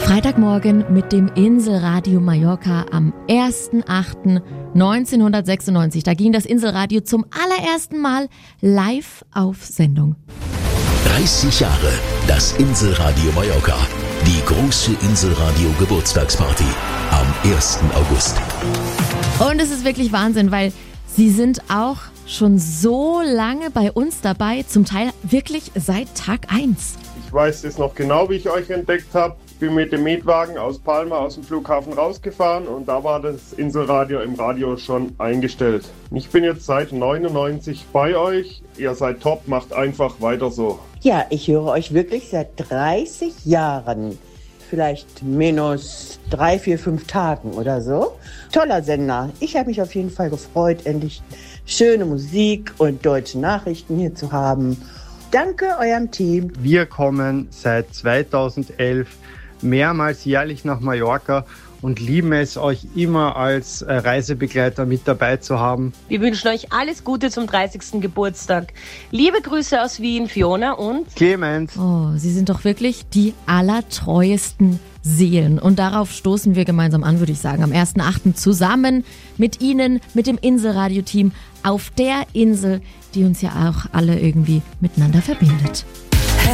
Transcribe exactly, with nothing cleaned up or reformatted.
Freitagmorgen mit dem Inselradio Mallorca am ersten achten neunzehnhundertsechsundneunzig. Da ging das Inselradio zum allerersten Mal live auf Sendung. dreißig Jahre das Inselradio Mallorca. Die große Inselradio Geburtstagsparty am ersten August. Und es ist wirklich Wahnsinn, weil Sie sind auch schon so lange bei uns dabei, zum Teil wirklich seit Tag eins. Ich weiß jetzt noch genau, wie ich euch entdeckt habe. Ich bin mit dem Mietwagen aus Palma aus dem Flughafen rausgefahren und da war das Inselradio im Radio schon eingestellt. Ich bin jetzt seit neunundneunzig bei euch. Ihr seid top, macht einfach weiter so. Ja, ich höre euch wirklich seit dreißig Jahren. Vielleicht minus drei, vier, fünf Tagen oder so. Toller Sender. Ich habe mich auf jeden Fall gefreut, endlich schöne Musik und deutsche Nachrichten hier zu haben. Danke eurem Team. Wir kommen seit zweitausendelf mehrmals jährlich nach Mallorca und lieben es, euch immer als Reisebegleiter mit dabei zu haben. Wir wünschen euch alles Gute zum dreißigsten Geburtstag. Liebe Grüße aus Wien, Fiona und Clemens. Oh, Sie sind doch wirklich die allertreuesten Seelen. Und darauf stoßen wir gemeinsam an, würde ich sagen, am ersten achten zusammen mit Ihnen, mit dem Inselradio-Team auf der Insel, die uns ja auch alle irgendwie miteinander verbindet.